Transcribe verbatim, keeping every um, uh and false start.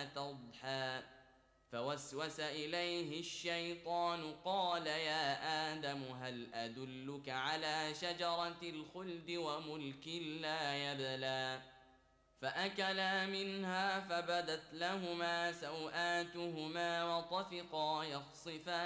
تضحى فوسوس إليه الشيطان قال يا آدم هل أدلك على شجرة الخلد وملك لا يبلى فأكلا منها فبدت لهما سوآتهما وطفقا يخصفان